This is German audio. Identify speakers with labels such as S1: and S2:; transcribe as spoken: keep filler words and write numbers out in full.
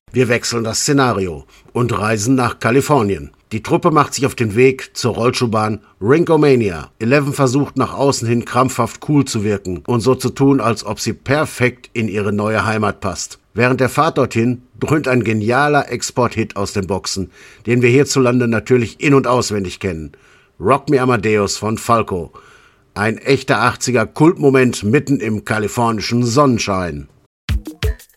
S1: Wir wechseln das Szenario und reisen nach Kalifornien. Die Truppe macht sich auf den Weg zur Rollschuhbahn Ringomania. Eleven versucht nach außen hin krampfhaft cool zu wirken und so zu tun, als ob sie perfekt in ihre neue Heimat passt. Während der Fahrt dorthin dröhnt ein genialer Export-Hit aus den Boxen, den wir hierzulande natürlich in- und auswendig kennen. Rock Me Amadeus von Falco. Ein echter achtziger Kultmoment mitten im kalifornischen Sonnenschein.